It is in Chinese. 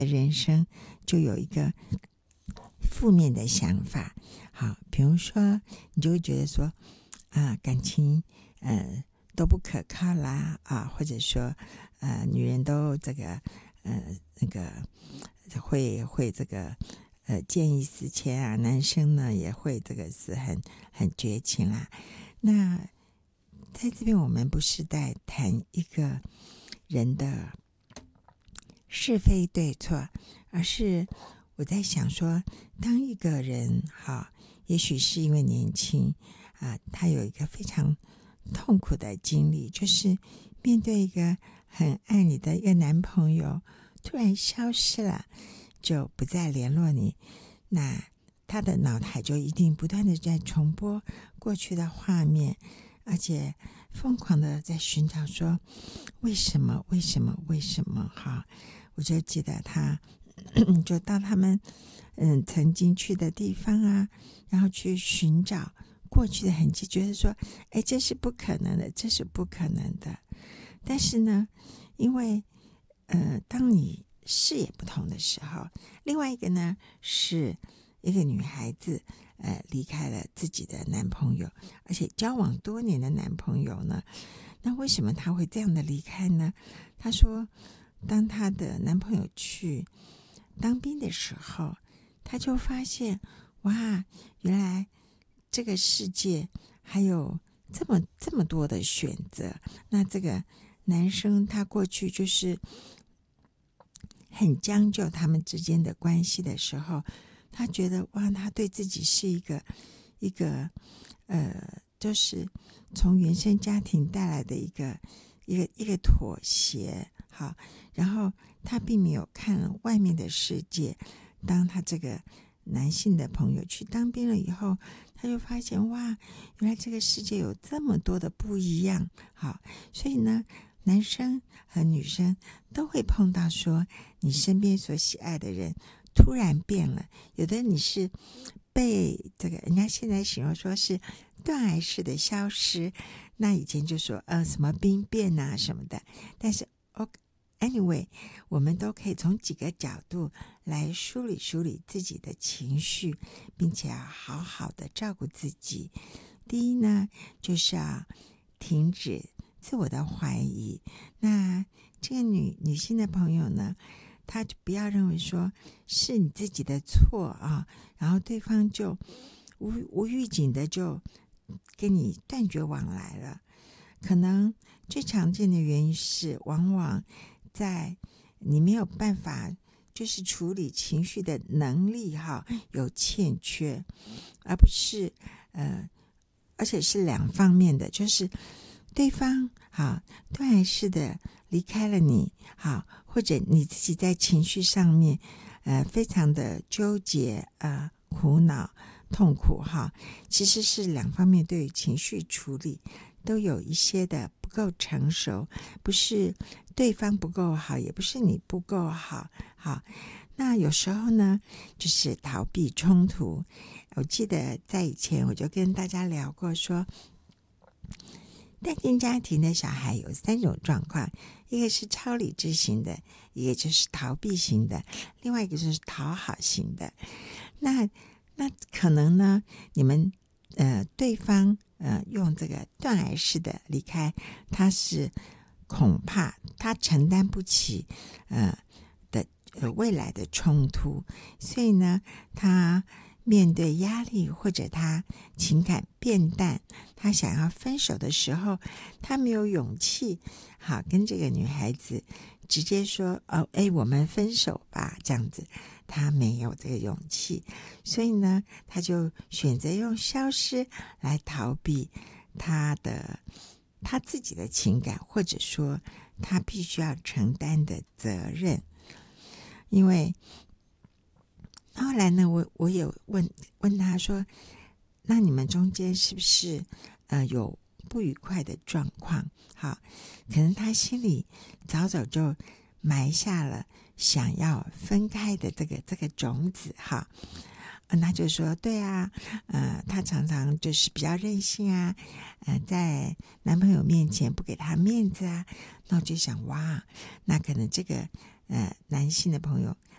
人生就有一个负面的想法。好，比如说你就会觉得说感情都不可靠啦或者说女人都这个那个会这个见异思迁啊，男生呢也会这个是很绝情啦。那在这边我们不是在谈一个人的是非对错，而是我在想说，当一个人也许是因为年轻他有一个非常痛苦的经历，就是面对一个很爱你的一个男朋友突然消失了，就不再联络你，那他的脑海就一定不断的在重播过去的画面，而且疯狂的在寻找说为什么我就记得他就到他们曾经去的地方然后去寻找过去的痕迹，觉得说这是不可能的，这是不可能的。但是呢，因为当你视野不同的时候，另外一个呢是一个女孩子离开了自己的男朋友，而且交往多年的男朋友呢，那为什么她会这样的离开呢？她说当她的男朋友去当兵的时候，她就发现哇，原来这个世界还有这么多的选择。那这个男生他过去就是很将就他们之间的关系的时候，他觉得哇，他对自己是一个就是从原生家庭带来的一个妥协。好，然后他并没有看外面的世界。当他这个男性的朋友去当兵了以后，他就发现哇，原来这个世界有这么多的不一样。好，所以呢，男生和女生都会碰到说你身边所喜爱的人突然变了，有的你是被这个人家现在形容说是断崖式的消失，那以前就说什么兵变啊什么的，但是anyway， 我们都可以从几个角度来梳理自己的情绪，并且要好好的照顾自己。第一呢，就是要停止自我的怀疑。那这个女性的朋友呢，她就不要认为说是你自己的错然后对方就无预警的就跟你断绝往来了。可能最常见的原因是往往在你没有办法就是处理情绪的能力有欠缺，而不是而且是两方面的，就是对方断崖式的离开了你或者你自己在情绪上面非常的纠结苦恼痛苦其实是两方面对于情绪处理都有一些的不够成熟，不是对方不够好，也不是你不够好。那有时候呢，就是逃避冲突。我记得在以前我就跟大家聊过说，单亲家庭的小孩有3种状况，一个是超理智型的，一个就是逃避型的，另外一个就是讨好型的。那可能呢，你们对方用这个断崖式的离开，他是恐怕他承担不起的未来的冲突，所以呢，他面对压力或者他情感变淡，他想要分手的时候，他没有勇气跟这个女孩子直接说我们分手吧，这样子他没有这个勇气，所以呢，他就选择用消失来逃避他自己的情感，或者说他必须要承担的责任。因为后来呢，我有问他说，那你们中间是不是有不愉快的状况？可能他心里早就埋下了想要分开的这个种子那就说对他常常就是比较任性在男朋友面前不给他面子那我就想哇，那可能这个男性的朋友